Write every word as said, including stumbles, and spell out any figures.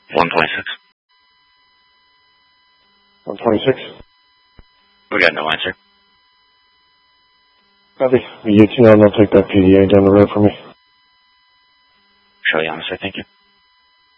one twenty-six. one twenty-six? We got no answer. Copy. You two know they'll take that P D A down the road for me. Show you, sir. Thank you.